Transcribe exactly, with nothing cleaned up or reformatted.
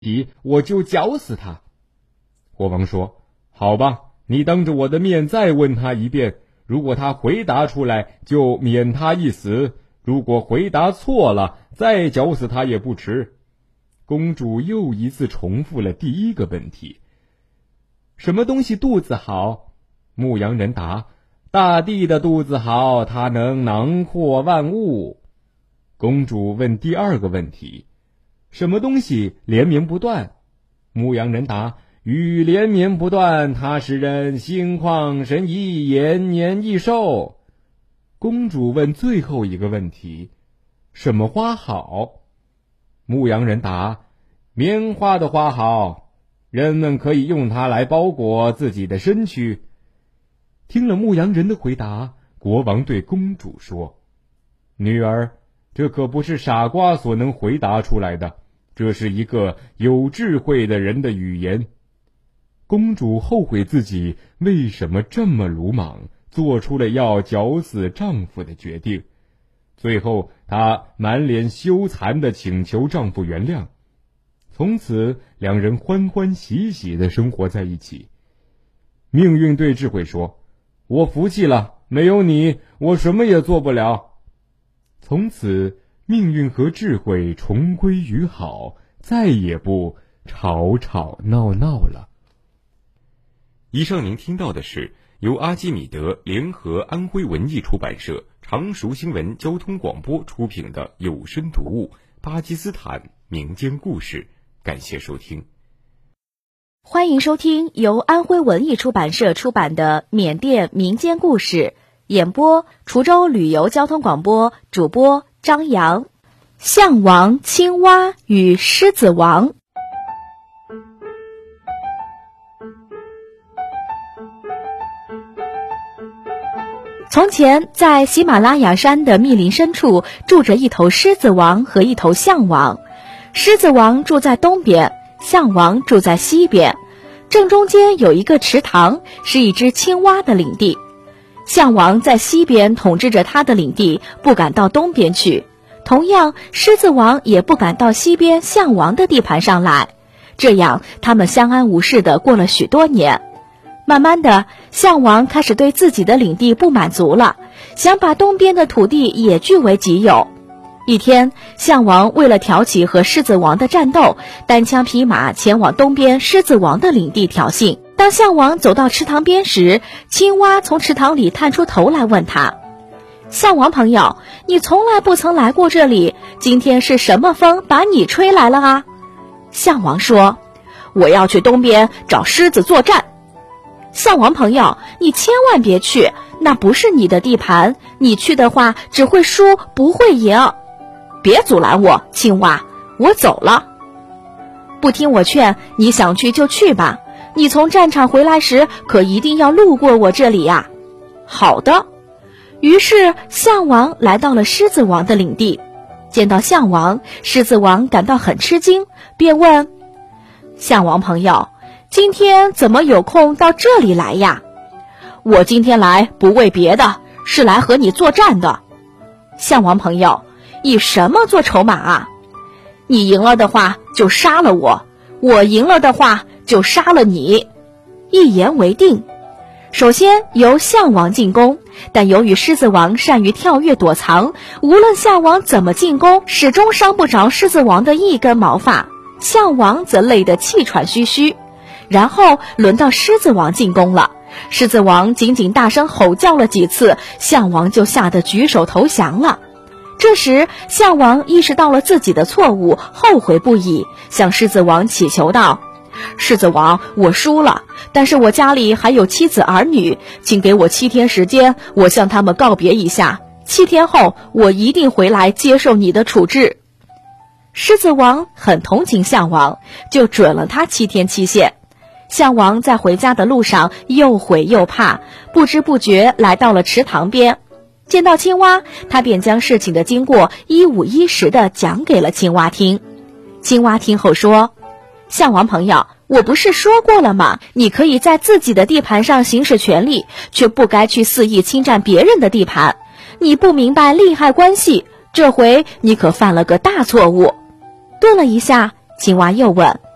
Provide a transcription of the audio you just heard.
题，我就绞死他。国王说，好吧，你当着我的面再问他一遍，如果他回答出来，就免他一死，如果回答错了，再绞死他也不迟。公主又一次重复了第一个问题。什么东西肚子好？牧羊人答，大地的肚子好，它能囊括万物。公主问第二个问题，什么东西连绵不断？牧羊人答，雨连绵不断，它使人心旷神怡，延年益寿。公主问最后一个问题，什么花好？牧羊人答，棉花的花好，人们可以用它来包裹自己的身躯。听了牧羊人的回答，国王对公主说，女儿，这可不是傻瓜所能回答出来的，这是一个有智慧的人的语言。公主后悔自己为什么这么鲁莽，做出了要绞死丈夫的决定。最后她满脸羞惭地请求丈夫原谅。从此两人欢欢喜喜地生活在一起。命运对智慧说，我服气了，没有你，我什么也做不了。从此命运和智慧重归于好，再也不吵吵闹闹了。 以上您听到的是由阿基米德联合安徽文艺出版社、常熟新闻交通广播出品的有声读物《巴基斯坦民间故事》，感谢收听。 欢迎收听由安徽文艺出版社出版的缅甸民间故事，演播滁州旅游交通广播，主播张扬。象王、青蛙与狮子王。从前，在喜马拉雅山的密林深处，住着一头狮子王和一头象王。狮子王住在东边，象王住在西边。正中间有一个池塘，是一只青蛙的领地。象王在西边统治着他的领地，不敢到东边去。同样，狮子王也不敢到西边象王的地盘上来。这样，他们相安无事地过了许多年。慢慢的，象王开始对自己的领地不满足了，想把东边的土地也据为己有。一天，象王为了挑起和狮子王的战斗，单枪匹马前往东边狮子王的领地挑衅。当象王走到池塘边时，青蛙从池塘里探出头来问他，象王朋友，你从来不曾来过这里，今天是什么风把你吹来了啊？象王说，我要去东边找狮子作战。象王朋友，你千万别去，那不是你的地盘，你去的话只会输不会赢。别阻拦我，青蛙，我走了。不听我劝，你想去就去吧，你从战场回来时可一定要路过我这里呀。好的。于是象王来到了狮子王的领地。见到象王，狮子王感到很吃惊，便问，象王朋友，今天怎么有空到这里来呀？我今天来不为别的，是来和你作战的。象王朋友，以什么做筹码啊？你赢了的话就杀了我，我赢了的话就杀了你。一言为定。首先由象王进攻，但由于狮子王善于跳跃躲藏，无论象王怎么进攻，始终伤不着狮子王的一根毛发，象王则累得气喘吁吁。然后轮到狮子王进攻了，狮子王仅仅大声吼叫了几次，象王就吓得举手投降了。这时象王意识到了自己的错误，后悔不已，向狮子王祈求道，狮子王，我输了，但是我家里还有妻子儿女，请给我七天时间，我向他们告别一下，七天后我一定回来接受你的处置。狮子王很同情象王，就准了他七天期限。象王在回家的路上又悔又怕，不知不觉来到了池塘边。见到青蛙，他便将事情的经过一五一十地讲给了青蛙听。青蛙听后说，象王朋友，我不是说过了吗？你可以在自己的地盘上行使权利，却不该去肆意侵占别人的地盘。你不明白利害关系，这回你可犯了个大错误。顿了一下，青蛙又问，